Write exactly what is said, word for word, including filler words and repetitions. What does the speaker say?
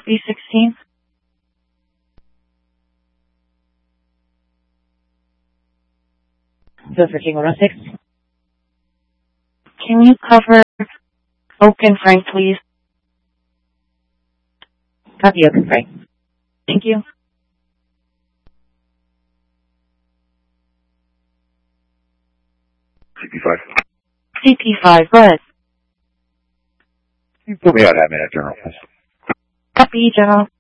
B sixteen. So for King one oh six. Can you cover Oak and Frank, please? Copy, Oak and Frank. Thank you. C P five. C P five, go ahead. You put me on admin at General, please. Copy, General.